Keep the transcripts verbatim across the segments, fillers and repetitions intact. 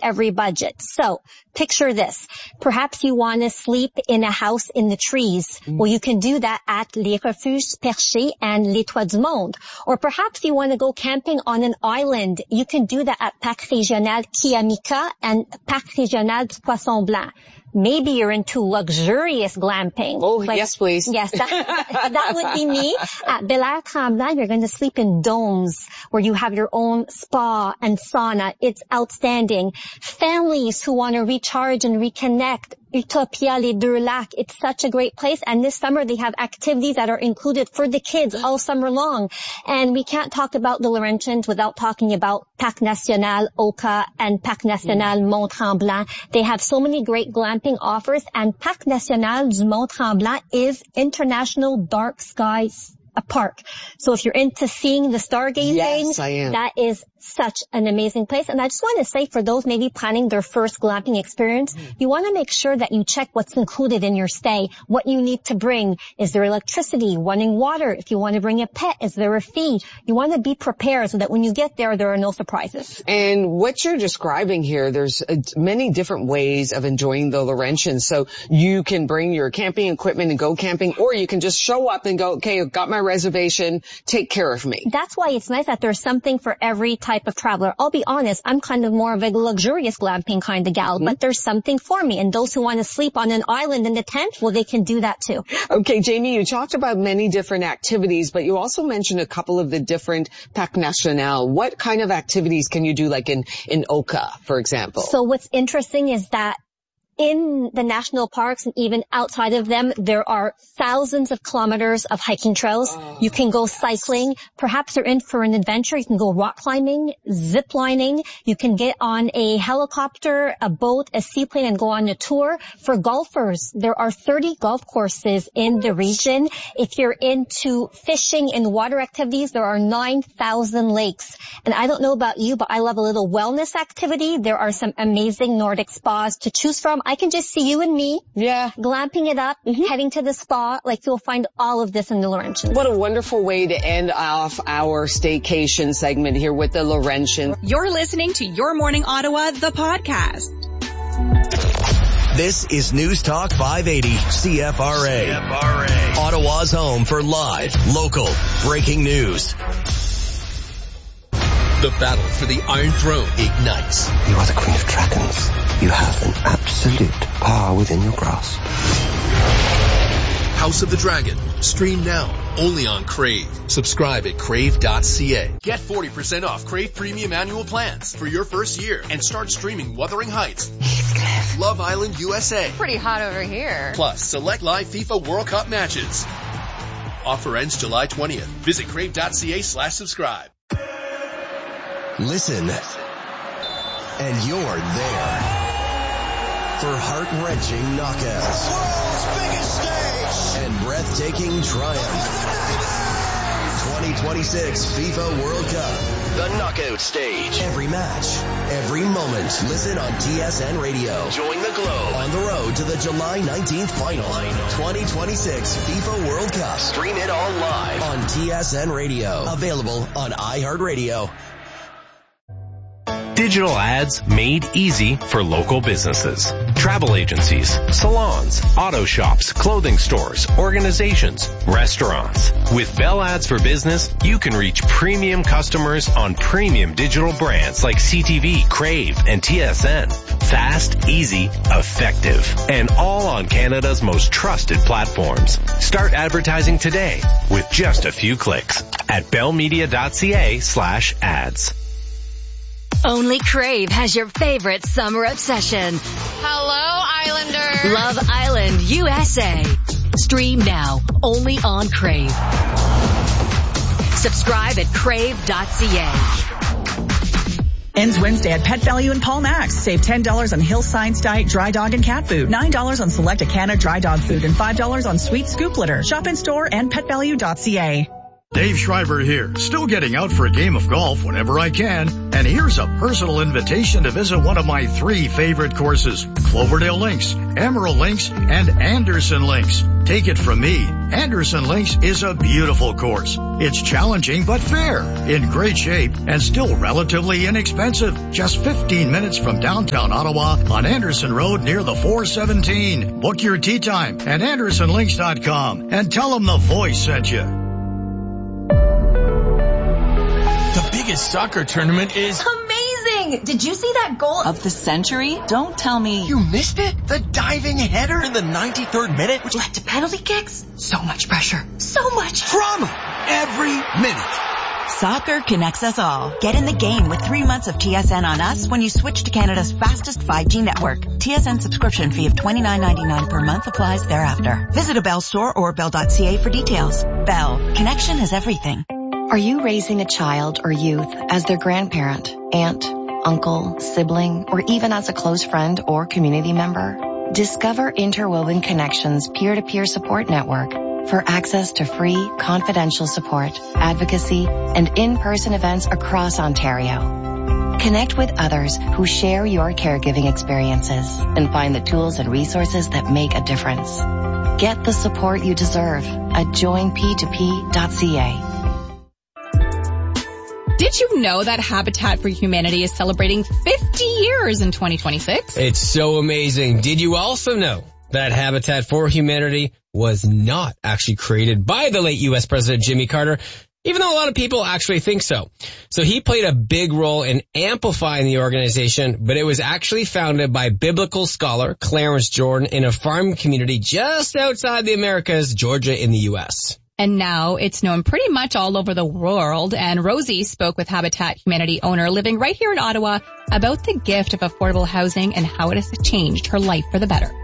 every budget. So picture this. Perhaps you want to sleep in a house in the trees. Mm. Well, you can do that at Les Refuges Perchés and Les Toits du Monde. Or perhaps you want to go camping on an island. You can do that at Parc Régional Kiamika and Parc Régional du Poisson Blanc. Maybe you're into luxurious glamping. Oh, like, yes, please. Yes, that, that would be me. At Bel-Air Tremblant, you're going to sleep in domes where you have your own spa and sauna. It's outstanding. Families who want to recharge and reconnect. Utopia, Les Deux Lacs. It's such a great place. And this summer they have activities that are included for the kids all summer long. And we can't talk about the Laurentians without talking about Parc National Oka and Parc National Mont-Tremblant. They have so many great glamping offers, and Parc National du Mont-Tremblant is International Dark Skies a park. So if you're into seeing the stargazing, yes, I am. That is such an amazing place. And I just want to say, for those maybe planning their first glamping experience, mm. you want to make sure that you check what's included in your stay, what you need to bring. Is there electricity, running water? If you want to bring a pet, is there a fee? You want to be prepared so that when you get there, there are no surprises. And what you're describing here, there's uh, many different ways of enjoying the Laurentians. So you can bring your camping equipment and go camping, or you can just show up and go, okay, I've got my reservation, take care of me. That's why it's nice that there's something for every type of traveler. I'll be honest, I'm kind of more of a luxurious glamping kind of gal, mm-hmm. but there's something for me. And those who want to sleep on an island in the tent, well, they can do that too. Okay, Jamie, you talked about many different activities, but you also mentioned a couple of the different Parc National. What kind of activities can you do, like in, in Oka, for example? So what's interesting is that in the national parks and even outside of them, there are thousands of kilometers of hiking trails. Oh, you can go cycling. Perhaps you're in for an adventure. You can go rock climbing, zip lining. You can get on a helicopter, a boat, a seaplane, and go on a tour. For golfers, there are thirty golf courses in the region. If you're into fishing and water activities, there are nine thousand lakes. And I don't know about you, but I love a little wellness activity. There are some amazing Nordic spas to choose from. I can just see you and me, yeah, glamping it up, mm-hmm. heading to the spa. Like, you'll find all of this in the Laurentians. What a wonderful way to end off our staycation segment here with the Laurentians. You're listening to Your Morning Ottawa, the podcast. This is News Talk five eighty C F R A. C F R A. Ottawa's home for live, local, breaking news. The battle for the Iron Throne ignites. You are the Queen of Dragons. You have an absolute power within your grasp. House of the Dragon. Stream now, only on Crave. Subscribe at crave dot c a. Get forty percent off Crave Premium Annual Plans for your first year and start streaming Wuthering Heights, Heathcliff, Love Island U S A. Pretty hot over here. Plus, select live FIFA World Cup matches. Offer ends July twentieth. Visit crave dot c a slash subscribe. Listen, and you're there for heart-wrenching knockouts, the world's biggest stage, and breathtaking triumph. twenty twenty-six FIFA World Cup, the knockout stage. Every match, every moment. Listen on T S N Radio. Join the Globe on the road to the July nineteenth final. twenty twenty-six FIFA World Cup. Stream it all live on T S N Radio. Available on iHeartRadio. Digital ads made easy for local businesses. Travel agencies, salons, auto shops, clothing stores, organizations, restaurants. With Bell Ads for Business, you can reach premium customers on premium digital brands like C T V, Crave, and T S N. Fast, easy, effective, and all on Canada's most trusted platforms. Start advertising today with just a few clicks at bellmedia dot c a slash ads. Only Crave has your favorite summer obsession. Hello, Islanders. Love Island U S A. Stream now, only on Crave. Subscribe at crave dot c a. Ends Wednesday at Pet Value and Paul Max. Save ten dollars on Hill Science Diet dry dog and cat food, nine dollars on select Acana dry dog food, and five dollars on Sweet Scoop litter. Shop in store and pet value dot c a. Dave Schreiber here, still getting out for a game of golf whenever I can. And here's a personal invitation to visit one of my three favorite courses, Cloverdale Links, Emerald Links, and Anderson Links. Take it from me, Anderson Links is a beautiful course. It's challenging but fair, in great shape, and still relatively inexpensive. Just fifteen minutes from downtown Ottawa on Anderson Road near the four seventeen. Book your tee time at anderson links dot com and tell them the voice sent you. The biggest soccer tournament is amazing! Did you see that goal of the century? Don't tell me you missed it. The diving header in the ninety-third minute, which led to penalty kicks. So much pressure. So much drama every minute. Soccer connects us all. Get in the game with three months of T S N on us when you switch to Canada's fastest five G network. T S N subscription fee of twenty-nine ninety-nine per month applies thereafter. Visit a Bell store or bell dot c a for details. Bell. Connection is everything. Are you raising a child or youth as their grandparent, aunt, uncle, sibling, or even as a close friend or community member? Discover Interwoven Connections peer-to-peer support network for access to free, confidential support, advocacy, and in-person events across Ontario. Connect with others who share your caregiving experiences and find the tools and resources that make a difference. Get the support you deserve at join p two p dot c a. Did you know that Habitat for Humanity is celebrating fifty years in twenty twenty-six? It's so amazing. Did you also know that Habitat for Humanity was not actually created by the late U S President Jimmy Carter, even though a lot of people actually think so? So he played a big role in amplifying the organization, but it was actually founded by biblical scholar Clarence Jordan in a farm community just outside the Americas, Georgia in the U S. And now it's known pretty much all over the world. And Rosie spoke with Habitat Humanity owner living right here in Ottawa about the gift of affordable housing and how it has changed her life for the better.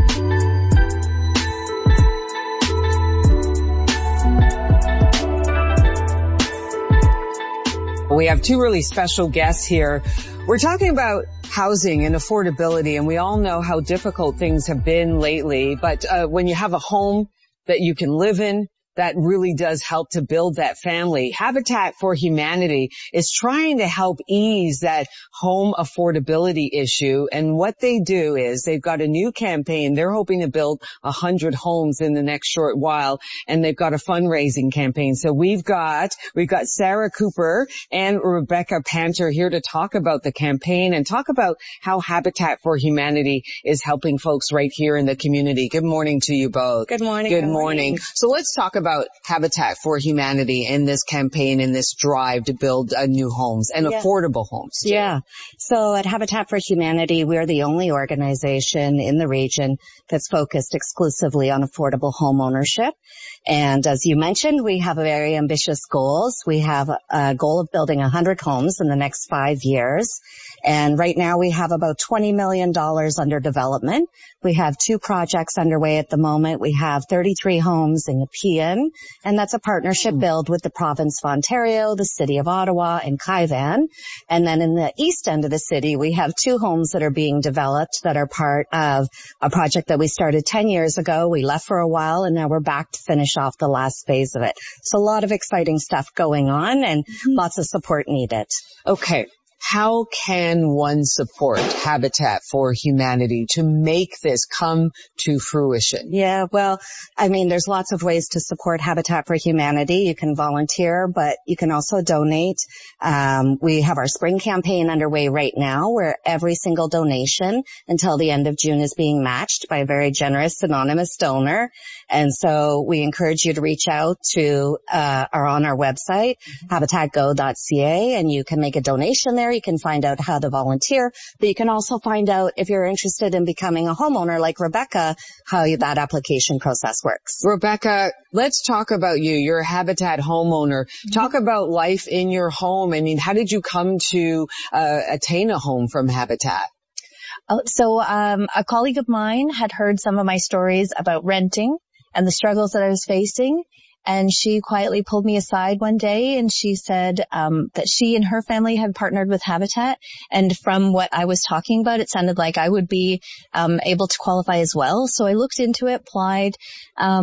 We have two really special guests here. We're talking about housing and affordability, and we all know how difficult things have been lately. But uh, when you have a home that you can live in, that really does help to build that family. Habitat for Humanity is trying to help ease that home affordability issue. And what they do is they've got a new campaign. They're hoping to build a hundred homes in the next short while. And they've got a fundraising campaign. So we've got, we've got Sarah Cooper and Rebecca Panter here to talk about the campaign and talk about how Habitat for Humanity is helping folks right here in the community. Good morning to you both. Good morning. Good morning. So let's talk about about Habitat for Humanity in this campaign, in this drive to build uh, new homes and yeah. affordable homes. Too. Yeah. So at Habitat for Humanity, we're the only organization in the region that's focused exclusively on affordable home ownership. And as you mentioned, we have very ambitious goals. We have a goal of building one hundred homes in the next five years. And right now we have about twenty million dollars under development. We have two projects underway at the moment. We have thirty-three homes in Nepean, and that's a partnership build with the province of Ontario, the city of Ottawa, and Kaivan. And then in the east end of the city, we have two homes that are being developed that are part of a project that we started ten years ago. We left for a while, and now we're back to finish off the last phase of it. So a lot of exciting stuff going on and mm-hmm. lots of support needed. Okay. How can one support Habitat for Humanity to make this come to fruition? Yeah, well, I mean, there's lots of ways to support Habitat for Humanity. You can volunteer, but you can also donate. Um, we have our spring campaign underway right now where every single donation until the end of June is being matched by a very generous anonymous donor. And so we encourage you to reach out to, uh, or on our website, habitat go dot c a, and you can make a donation there. You can find out how to volunteer, but you can also find out if you're interested in becoming a homeowner like Rebecca, how you, that application process works. Rebecca, let's talk about you. You're a Habitat homeowner. Talk about life in your home. I mean, how did you come to uh, attain a home from Habitat? Oh, so um, a colleague of mine had heard some of my stories about renting and the struggles that I was facing. And she quietly pulled me aside one day and she said um that she and her family had partnered with Habitat. And from what I was talking about, it sounded like I would be um able to qualify as well. So I looked into it, applied, um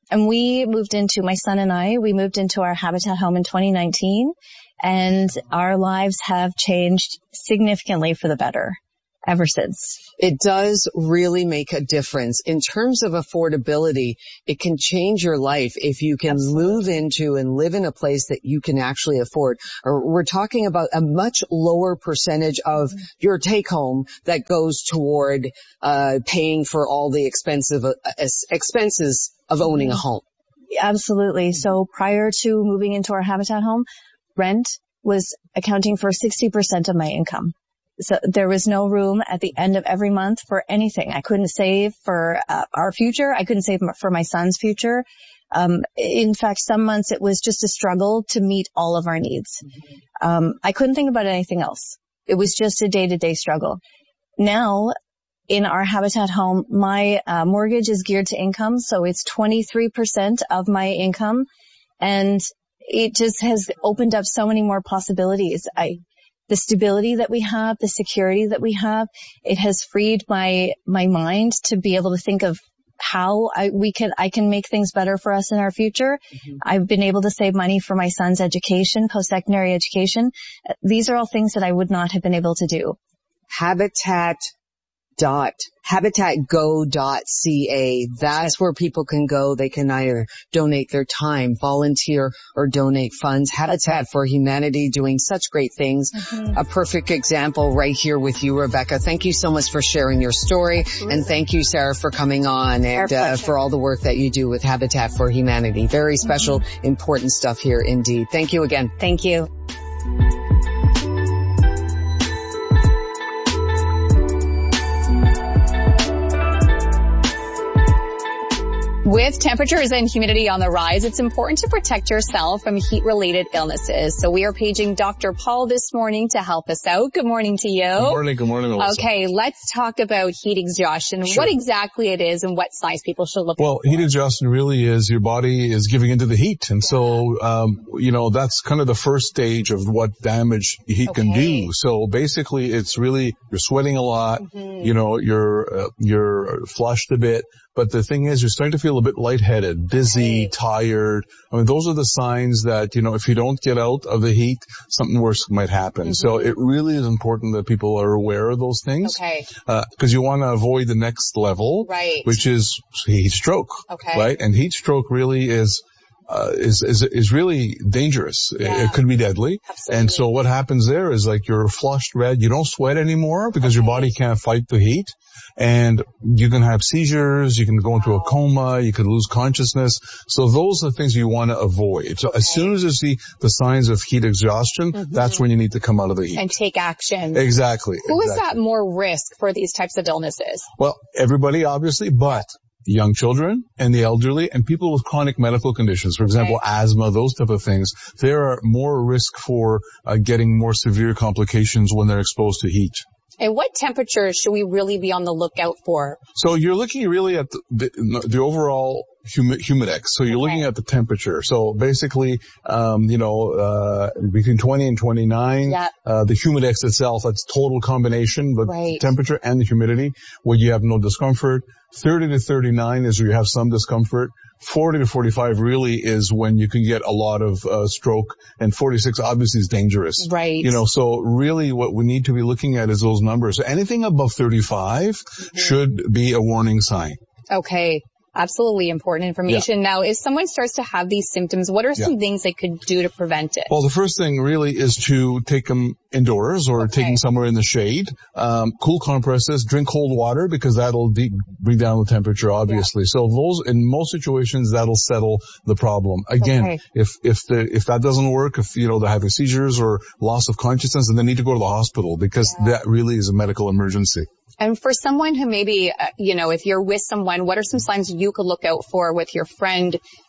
And we moved into, my son and I, we moved into our Habitat home in twenty nineteen, and our lives have changed significantly for the better ever since. It does really make a difference. In terms of affordability, it can change your life if you can Absolutely. Move into and live in a place that you can actually afford. Or we're talking about a much lower percentage of mm-hmm. your take home that goes toward uh paying for all the expensive uh, expenses of owning mm-hmm. a home. Absolutely. So prior to moving into our Habitat home, rent was accounting for sixty percent of my income. So there was no room at the end of every month for anything. I couldn't save for uh, our future. I couldn't save for my son's future. Um, in fact, some months it was just a struggle to meet all of our needs. Um, I couldn't think about anything else. It was just a day-to-day struggle. Now, in our Habitat home, my uh, mortgage is geared to income, so it's twenty-three percent of my income, and it just has opened up so many more possibilities. I The stability that we have, the security that we have, it has freed my, my mind to be able to think of how I, we can, I can make things better for us in our future. Mm-hmm. I've been able to save money for my son's education, post-secondary education. These are all things that I would not have been able to do. Habitat dot habitat go dot c a. That's where people can go. They can either donate their time, volunteer, or donate funds. Habitat for Humanity doing such great things. Mm-hmm. A perfect example right here with you, Rebecca. Thank you so much for sharing your story. Mm-hmm. And thank you, Sarah, for coming on and uh, for all the work that you do with Habitat for Humanity. Very special, mm-hmm. important stuff here indeed. Thank you again. Thank you. With temperatures and humidity on the rise, it's important to protect yourself from heat-related illnesses. So we are paging Doctor Paul this morning to help us out. Good morning to you. Good morning. Good morning, Melissa. Okay, let's talk about heat exhaustion. Sure. What exactly it is and what signs people should look well, for. Well, heat exhaustion really is your body is giving into the heat. And so, um, you know, that's kind of the first stage of what damage heat okay. can do. So basically, it's really, you're sweating a lot, mm-hmm. you know, you're, uh, you're flushed a bit. But the thing is, you're starting to feel a bit lightheaded, dizzy, right. tired. I mean, those are the signs that, you know, if you don't get out of the heat, something worse might happen. Mm-hmm. So it really is important that people are aware of those things. Okay. Uh, cause you want to avoid the next level. Right. Which is heat stroke. Okay. Right? And heat stroke really is, uh, is, is, is really dangerous. Yeah. It, it could be deadly. Absolutely. And so what happens there is like you're flushed red. You don't sweat anymore because okay. your body can't fight the heat. And you can have seizures, you can go into a coma, you could lose consciousness. So those are things you want to avoid. So okay. as soon as you see the signs of heat exhaustion, mm-hmm. that's when you need to come out of the heat. And take action. Exactly. Who exactly. is at more risk for these types of illnesses? Well, everybody obviously, but young children and the elderly and people with chronic medical conditions, for example, okay. asthma, those type of things, there are more risk for uh, getting more severe complications when they're exposed to heat. And what temperatures should we really be on the lookout for? So you're looking really at the, the, the overall humi- humidex. So you're okay. looking at the temperature. So basically, um, you know, uh, between twenty and twenty-nine, yeah. uh, the humidex itself, that's total combination, but right. temperature and the humidity, where you have no discomfort. thirty to thirty-nine is where you have some discomfort. forty to forty-five really is when you can get a lot of uh, stroke, and forty-six obviously is dangerous. Right. You know, so really what we need to be looking at is those numbers. So anything above thirty-five mm-hmm. should be a warning sign. Okay. Absolutely important information. Yeah. Now, if someone starts to have these symptoms, what are some yeah. things they could do to prevent it? Well, the first thing really is to take them indoors or okay. take them somewhere in the shade. Um, cool compresses, drink cold water because that'll de- bring down the temperature, obviously. Yeah. So those, in most situations, that'll settle the problem. Again, okay. if, if the, if that doesn't work, if, you know, they're having seizures or loss of consciousness, then they need to go to the hospital because yeah. that really is a medical emergency. And for someone who maybe, uh, you know, if you're with someone, what are some signs you could look out for with your friend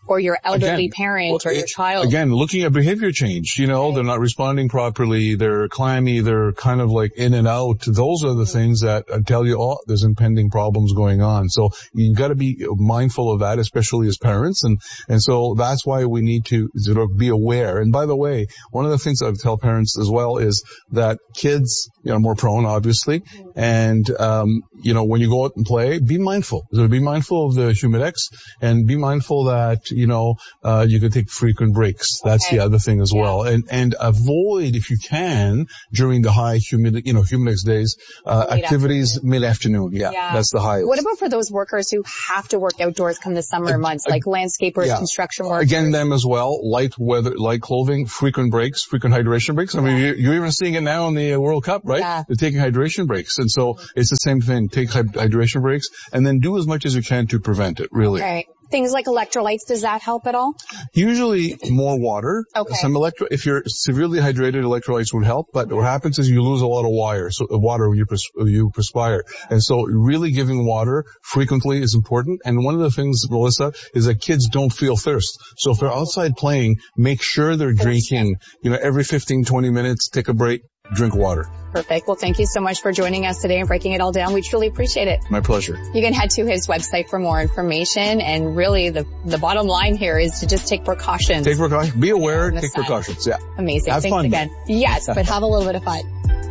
or your elderly again, parent or your child. Again, looking at behavior change, you know, right. They're not responding properly, they're clammy, they're kind of like in and out. Those are the things that tell you, oh, there's impending problems going on. So you've got to be mindful of that, especially as parents. And, and so that's why we need to sort of be aware. And by the way, one of the things I tell parents as well is that kids, you know, more prone, obviously. And, um, you know, when you go out and play, be mindful. So be mindful of the Humidex and be mindful that, you know, uh, you can take frequent breaks. That's okay. The other thing as yeah. well. And, and avoid, if you can, during the high humid, you know, Humidex days, uh, activities afternoon. mid-afternoon. Yeah, yeah. That's the highest. What about for those workers who have to work outdoors come the summer uh, months, like uh, landscapers, yeah. construction workers? Again, them as well. Light weather, light clothing, frequent breaks, frequent hydration breaks. I mean, yeah. you're, you're even seeing it now in the World Cup, right? Yeah. They're taking hydration breaks. And so it's the same thing. Take hydration breaks and then do as much as you can to prevent it, really. Right. Things like electrolytes, does that help at all? Usually more water. Okay. Some electro, if you're severely hydrated, electrolytes would help, but what happens is you lose a lot of wire, so, water when you, pers- you perspire. And so really giving water frequently is important. And one of the things, Melissa, is that kids don't feel thirst. So if they're outside playing, make sure they're drinking, you know, every fifteen, twenty minutes, take a break, drink water. Perfect. Well, thank you so much for joining us today and breaking it all down. We truly appreciate it. My pleasure. You can head to his website for more information. And really, the the bottom line here is to just take precautions. Take precautions. Be aware. Take sun. precautions. Yeah. Amazing. Have Thanks fun. again. Yes, but have a little bit of fun.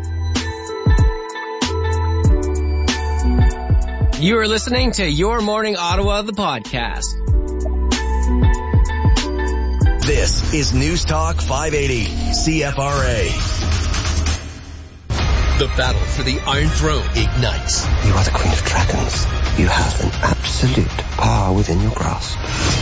You are listening to Your Morning Ottawa, the podcast. This is News Talk five eighty C F R A. The battle for the Iron Throne ignites. You are the Queen of Dragons. You have an absolute power within your grasp.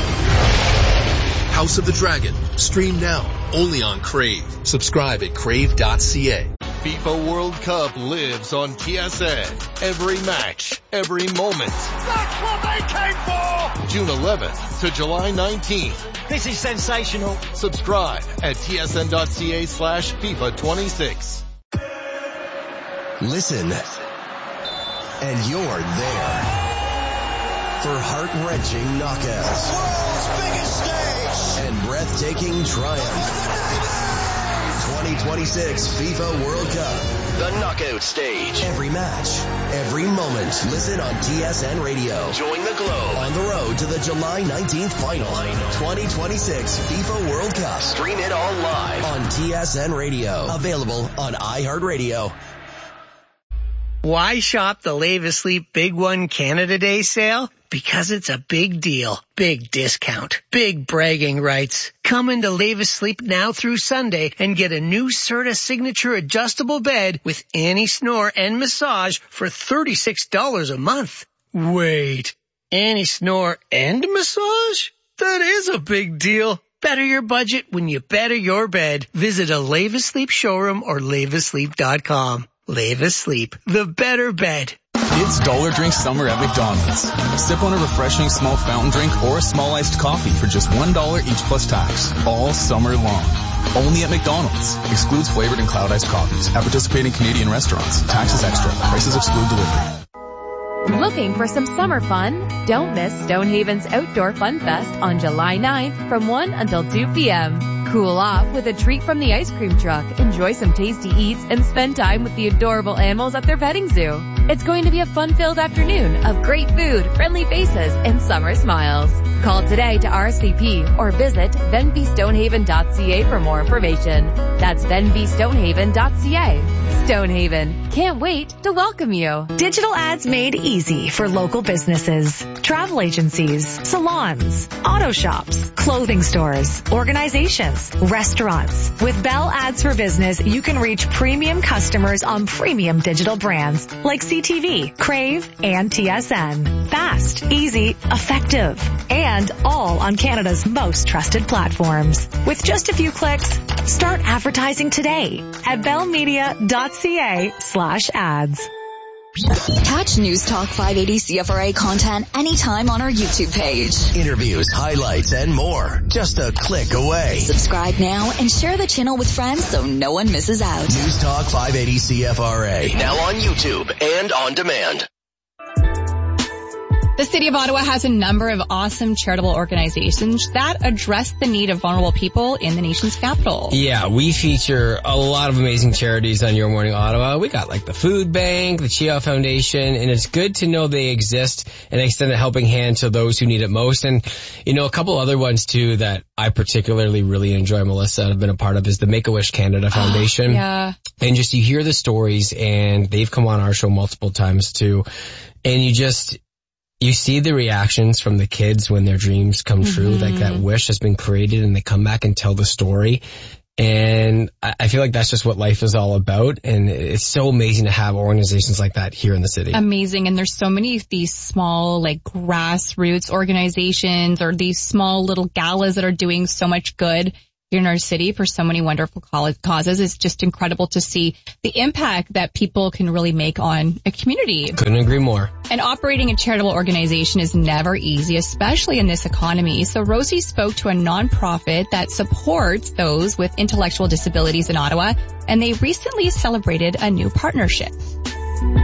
House of the Dragon. Stream now. Only on Crave. Subscribe at crave dot c a. FIFA World Cup lives on T S N. Every match, every moment. That's what they came for! June eleventh to July nineteenth. This is sensational. Subscribe at t s n dot c a slash FIFA twenty-six. Listen, and you're there for heart-wrenching knockouts. World's biggest stage and breathtaking triumph. twenty twenty-six FIFA World Cup, the knockout stage. Every match, every moment. Listen on T S N Radio. Join the Globe on the road to the July nineteenth final. twenty twenty-six FIFA World Cup. Stream it all live on T S N Radio. Available on iHeartRadio. Why shop the Lave Asleep Big One Canada Day sale? Because it's a big deal, big discount, big bragging rights. Come into Lave Asleep now through Sunday and get a new Serta Signature adjustable bed with anti-snore and massage for thirty-six dollars a month. Wait, anti-snore and massage? That is a big deal. Better your budget when you better your bed. Visit a Lave Asleep showroom or lave asleep dot com. Lave Asleep, the better bed. It's Dollar Drink Summer at McDonald's. Sip on a refreshing small fountain drink or a small iced coffee for just one dollar each plus tax, all summer long. Only at McDonald's. Excludes flavored and cloud iced coffees at participating Canadian restaurants. Taxes extra. Prices exclude delivery. Looking for some summer fun? Don't miss Stonehaven's Outdoor Fun Fest on July ninth from one until two p.m. Cool off with a treat from the ice cream truck, enjoy some tasty eats, and spend time with the adorable animals at their petting zoo. It's going to be a fun-filled afternoon of great food, friendly faces, and summer smiles. Call today to R S V P or visit venby stonehaven dot c a for more information. That's venby stonehaven dot c a. Stonehaven, can't wait to welcome you. Digital ads made easy for local businesses, travel agencies, salons, auto shops, clothing stores, organizations, restaurants. With Bell Ads for Business, you can reach premium customers on premium digital brands like C T V, Crave, and T S N. Fast, easy, effective, and all on Canada's most trusted platforms. With just a few clicks, start advertising today at bellmedia dot c a slash ads. Catch News Talk five eighty C F R A content anytime on our YouTube page. Interviews, highlights, and more. Just a click away. Subscribe now and share the channel with friends so no one misses out. News Talk five eighty C F R A. Now on YouTube and on demand. The City of Ottawa has a number of awesome charitable organizations that address the need of vulnerable people in the nation's capital. Yeah, we feature a lot of amazing charities on Your Morning Ottawa. We got like the Food Bank, the Chia Foundation, and it's good to know they exist and extend a helping hand to those who need it most. And, you know, a couple other ones too that I particularly really enjoy, Melissa, and I've been a part of is the Make-A-Wish Canada Foundation. Yeah. And just you hear the stories, and they've come on our show multiple times too, and you just... You see the reactions from the kids when their dreams come true, mm-hmm. like that wish has been created and they come back and tell the story. And I feel like that's just what life is all about. And it's so amazing to have organizations like that here in the city. Amazing. And there's so many of these small, like grassroots organizations or these small little galas that are doing so much good here in our city for so many wonderful causes. It's just incredible to see the impact that people can really make on a community. Couldn't agree more. And operating a charitable organization is never easy, especially in this economy. So Rosie spoke to a nonprofit that supports those with intellectual disabilities in Ottawa, and they recently celebrated a new partnership.